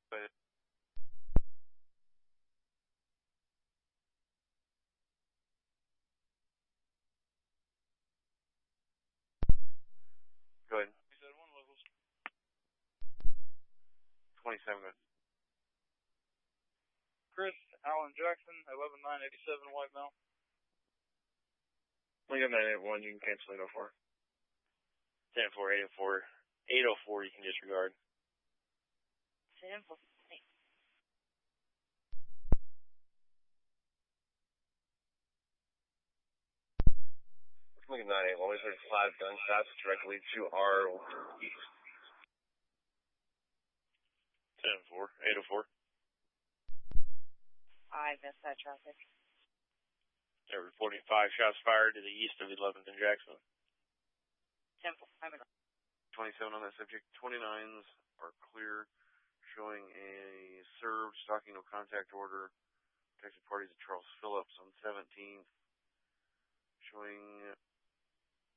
But go ahead. 27 good. Chris, Alan Jackson, 11987 White Male. Lincoln 981, you can cancel 804. 10-4, 804. 804 you can disregard. 10-4. Lincoln 981, we heard 5 gunshots directly to our east. 10-4, 804. I missed that traffic. They're reporting 5 shots fired to the east of 11th and Jackson. 10-4, I'm in. 27 on that subject. 29s are clear, showing a served stalking no contact order. Protected parties at Charles Phillips on 17th. Showing